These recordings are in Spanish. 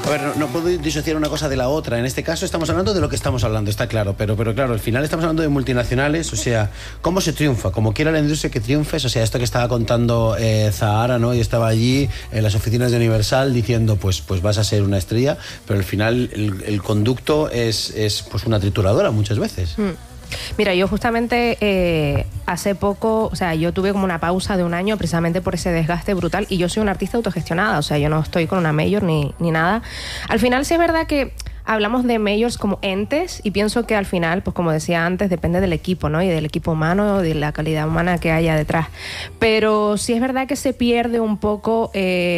A ver, no puedo disociar una cosa de la otra. En este caso estamos hablando de lo que estamos hablando, está claro. Pero claro, al final estamos hablando de multinacionales. O sea, ¿cómo se triunfa? Como quiera la industria que triunfes. O sea, esto que estaba contando Zahara, ¿no? Y estaba allí en las oficinas de Universal diciendo, pues vas a ser una estrella. Pero al final el conducto es pues una trituradora muchas veces. Mira, yo justamente hace poco, o sea, yo tuve como una pausa de un año precisamente por ese desgaste brutal, y yo soy una artista autogestionada, o sea, yo no estoy con una major ni nada. Al final sí es verdad que hablamos de majors como entes, y pienso que al final, pues como decía antes, depende del equipo, ¿no? Y del equipo humano, de la calidad humana que haya detrás. Pero sí es verdad que se pierde un poco,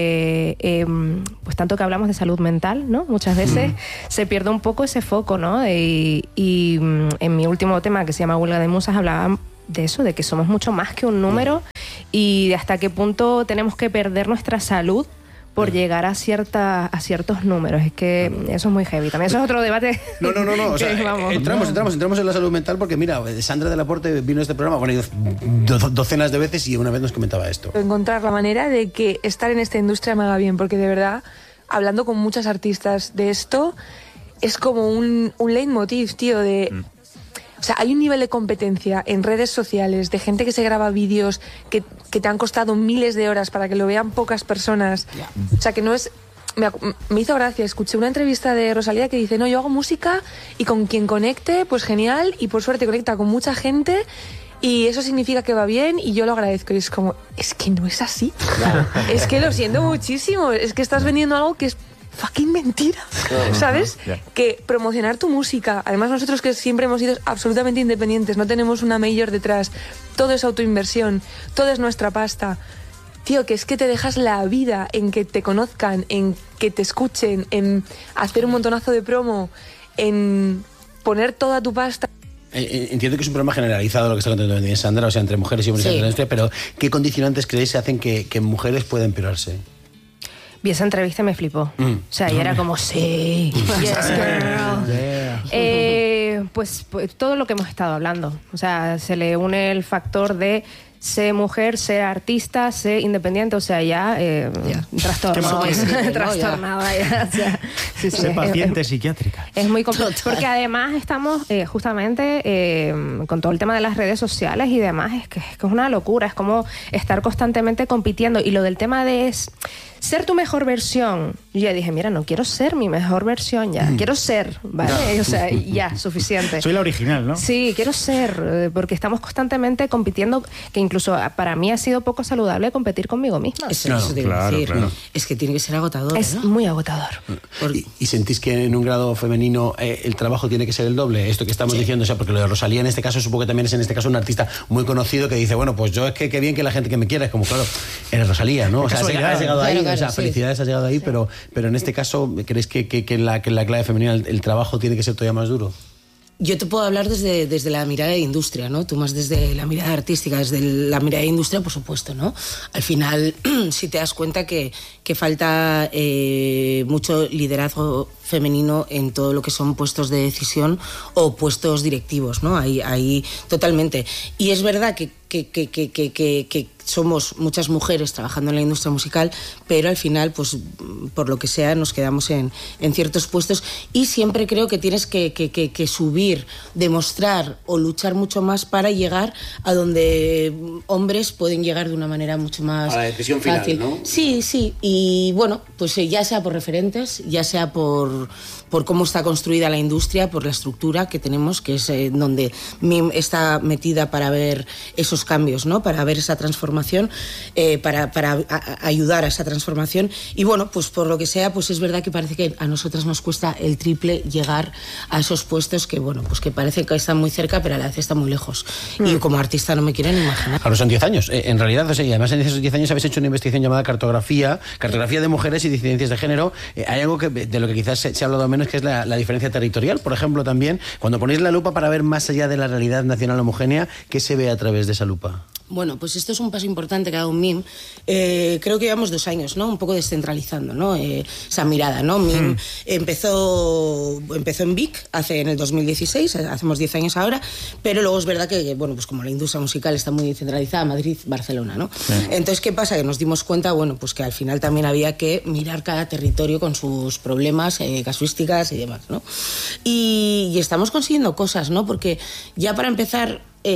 pues tanto que hablamos de salud mental, ¿no? Muchas veces se pierde un poco ese foco, ¿no? Y en mi último tema, que se llama Huelga de Musas, hablaba de eso, de que somos mucho más que un número, y de hasta qué punto tenemos que perder nuestra salud por llegar a ciertos números. Es que eso es muy heavy. También eso es otro debate. No. O sea, entramos en la salud mental, porque mira, Sandra de la Porte vino a este programa, bueno, docenas de veces, y una vez nos comentaba esto. Encontrar la manera de que estar en esta industria me haga bien, porque de verdad, hablando con muchas artistas de esto, es como un leitmotiv, tío, de... O sea, hay un nivel de competencia en redes sociales de gente que se graba vídeos que te han costado miles de horas para que lo vean pocas personas. O sea, que no es... Me hizo gracia, escuché una entrevista de Rosalía que dice, no, yo hago música y con quien conecte, pues genial, y por suerte conecta con mucha gente, y eso significa que va bien, y yo lo agradezco. Y es como, es que no es así. Es que lo siento muchísimo, es que estás vendiendo algo que es fucking mentira, ¿sabes? Que promocionar tu música, además nosotros que siempre hemos sido absolutamente independientes, no tenemos una major detrás, todo es autoinversión, todo es nuestra pasta. Tío, que es que te dejas la vida en que te conozcan, en que te escuchen, en hacer un montonazo de promo, en poner toda tu pasta. Entiendo que es un problema generalizado lo que está contando Sandra, o sea, entre mujeres y hombres en la industria, pero ¿qué condicionantes creéis hacen que mujeres puedan empeorarse? Vi esa entrevista y me flipó. O sea, y era como, sí, yes, girl. Pues todo lo que hemos estado hablando. O sea, se le une el factor de ser mujer, ser artista, ser independiente, o sea, ya trastornado. Trastornada ya. O sea, ser paciente psiquiátrica. Es muy complicado. Porque además estamos justamente con todo el tema de las redes sociales y demás, es que es una locura. Es como estar constantemente compitiendo. Y lo del tema de ser tu mejor versión. Yo ya dije, mira, no quiero ser mi mejor versión ya. Quiero ser, ¿vale? O sea, ya, suficiente. Soy la original, ¿no? Sí, quiero ser, porque estamos constantemente compitiendo, que incluso para mí ha sido poco saludable competir conmigo misma. Claro. Es que tiene que ser agotador. Es muy agotador. ¿Y sentís que en un grado femenino el trabajo tiene que ser el doble? Esto que estamos diciendo, o sea, porque lo de Rosalía en este caso, supongo que también es en este caso un artista muy conocido que dice, bueno, pues yo es que qué bien que la gente que me quiera, es como, claro, eres Rosalía, ¿no? O sea, has llegado ahí. O sea, felicidades, has llegado ahí, pero en este caso, ¿crees que la clave femenina, el trabajo tiene que ser todavía más duro? Yo te puedo hablar desde la mirada de industria, ¿no? Tú más desde la mirada artística, desde la mirada de industria, por supuesto, ¿no? Al final, si te das cuenta que falta mucho liderazgo femenino en todo lo que son puestos de decisión o puestos directivos, ¿no? Ahí totalmente. Y es verdad que somos muchas mujeres trabajando en la industria musical, pero al final, pues por lo que sea, nos quedamos en ciertos puestos, y siempre creo que tienes que subir, demostrar o luchar mucho más para llegar a donde hombres pueden llegar de una manera mucho más a la decisión fácil. Final, ¿no? Sí, y bueno, pues ya sea por referentes, ya sea por cómo está construida la industria, por la estructura que tenemos, que es donde MIM está metida para ver esos cambios, ¿no? Para ver esa transformación, para ayudar a esa transformación. Y bueno, pues por lo que sea, pues es verdad que parece que a nosotras nos cuesta el triple llegar a esos puestos que, bueno, pues que parece que están muy cerca, pero a la vez están muy lejos. Y como artista no me quieren imaginar. Claro, son 10 años. En realidad, o sea, y además en esos 10 años habéis hecho una investigación llamada cartografía de mujeres y disidencias de género. Hay algo de lo que quizás se ha hablado menos, que es la diferencia territorial. Por ejemplo, también, cuando ponéis la lupa para ver más allá de la realidad nacional homogénea, ¿qué se ve a través de esa lupa? Bueno, pues esto es un paso importante que ha dado MIM. Creo que llevamos 2 años, ¿no? Un poco descentralizando, ¿no? Esa mirada, ¿no? MIM empezó en Vic en el 2016, hacemos 10 años ahora, pero luego es verdad que, bueno, pues como la industria musical está muy centralizada, Madrid, Barcelona, ¿no? Sí. Entonces, ¿qué pasa? Que nos dimos cuenta, bueno, pues que al final también había que mirar cada territorio con sus problemas, casuísticas y demás, ¿no? Y estamos consiguiendo cosas, ¿no? Porque ya para empezar,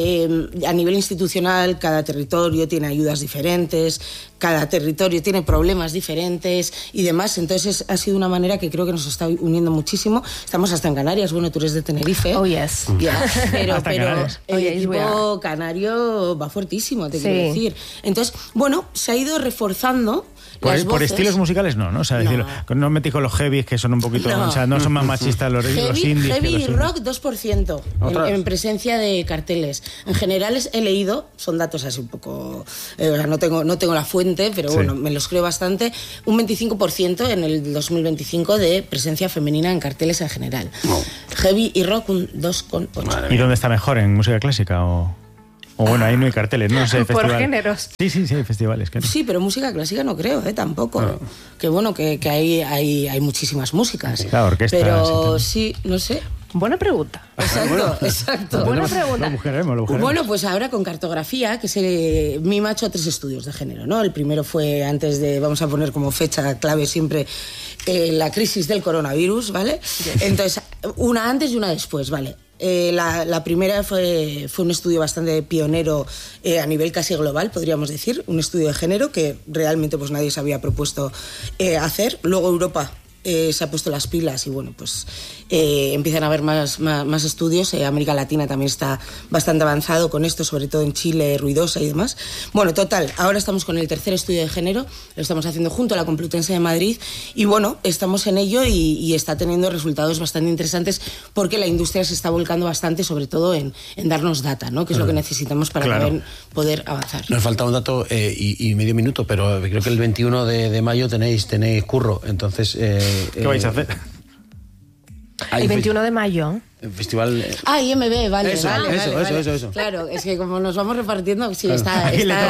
a nivel institucional, cada territorio tiene ayudas diferentes, cada territorio tiene problemas diferentes y demás. Entonces ha sido una manera que creo que nos está uniendo muchísimo. Estamos hasta en Canarias. Bueno, tú eres de Tenerife. Oh, yes. Yeah. Pero el yes, equipo canario va fuertísimo, te quiero decir. Entonces, bueno, se ha ido reforzando. Por estilos musicales no, o sea, no. Decir, no metí con los heavies que son un poquito, o sea, no son más machistas los indies. Heavy y rock 2% en presencia de carteles. En general he leído, son datos así un poco, no tengo la fuente, pero bueno, me los creo bastante, un 25% en el 2025 de presencia femenina en carteles en general. Heavy y rock un 2,8%. ¿Y dónde está mejor, en música clásica o bueno, ahí no hay carteles, no sé, por géneros. Sí, hay festivales. Claro. Sí, pero música clásica no creo, tampoco. No. Que bueno, que hay muchísimas músicas. Claro, orquesta. Pero sí, no sé. Buena pregunta. Exacto. Buena pregunta. Lo buscaremos. Bueno, pues ahora con Cartografía, que MIM ha hecho 3 estudios de género, ¿no? El primero fue antes de, vamos a poner como fecha clave siempre, la crisis del coronavirus, ¿vale? Yes. Entonces, una antes y una después, ¿vale? La primera fue un estudio bastante pionero a nivel casi global, podríamos decir, un estudio de género que realmente pues nadie se había propuesto hacer. Luego Europa se ha puesto las pilas y bueno, pues empiezan a haber más estudios. América Latina también está bastante avanzado con esto, sobre todo en Chile, Ruidosa y demás. Bueno, total, ahora estamos con el 3er estudio de género, lo estamos haciendo junto a la Complutense de Madrid y bueno, estamos en ello y está teniendo resultados bastante interesantes porque la industria se está volcando bastante, sobre todo en darnos data, ¿no? Que es lo que necesitamos para poder avanzar. Nos falta un dato y medio minuto, pero creo que el 21 de mayo tenéis curro, entonces... ¿Qué vais a hacer? El 21 de mayo. El festival... IMB, vale. Eso. Claro, es que como nos vamos repartiendo, sí, claro.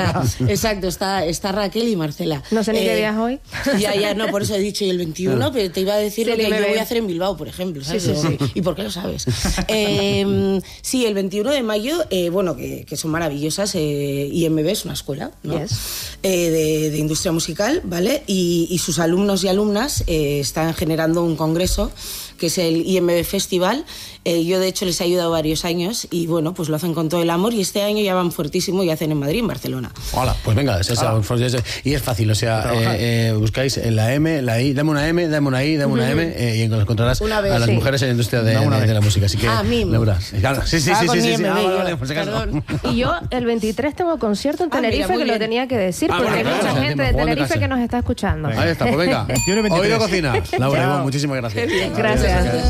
está Raquel y Marcela. No sé ni qué día es hoy. Ya, no, por eso he dicho, y el 21, pero te iba a decir lo que yo voy a hacer en Bilbao, por ejemplo, ¿sabes? Sí. ¿Y por qué lo sabes? Sí, el 21 de mayo, bueno, que son maravillosas, IMB es una escuela, ¿no? Yes. De industria musical, ¿vale? Y sus alumnos y alumnas están generando un congreso que es el IMB Festival. Yo de hecho les he ayudado varios años y bueno, pues lo hacen con todo el amor y este año ya van fuertísimo y hacen en Madrid y en Barcelona. Hola, pues venga, y es fácil, o sea, buscáis la M, la I, dame una M, dame una I, dame una M y encontrarás a las mujeres en la industria de la música, así que Laura. Claro, sí. Vale, por si acaso. Y yo el 23 tengo concierto en Tenerife, que lo tenía que decir porque hay mucha gente de Tenerife que nos está escuchando. Ahí está, pues venga. Oído Cocina. Laura, muchísimas gracias. Gracias.